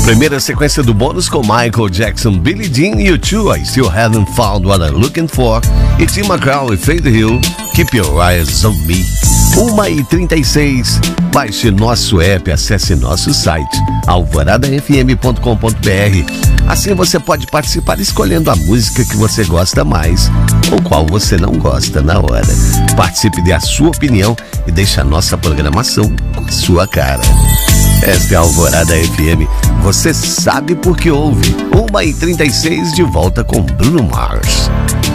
Primeira sequência do bônus com Michael Jackson, Billie Jean, U2, I Still Haven't Found What I'm Looking For, e Tim McGraw e Faith Hill, Keep Your Eyes on Me. 1h36, baixe nosso app, acesse nosso site, alvoradafm.com.br. Assim você pode participar escolhendo a música que você gosta mais ou qual você não gosta na hora. Participe, dê a sua opinião e deixe a nossa programação com a sua cara. Esta é a Alvorada FM, você sabe por que ouve. 1h36, de volta com Bruno Mars.